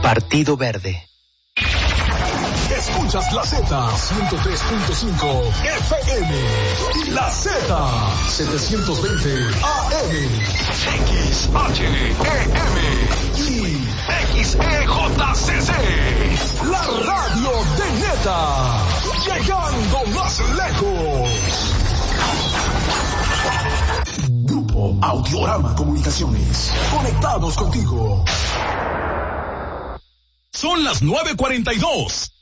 Partido Verde. Escuchas la Z 103.5 FM y la Z 720 AM, XHEM y XEJCC, la radio de Neta, llegando más lejos. Grupo Audiorama Comunicaciones, conectados contigo. Son las 9:42.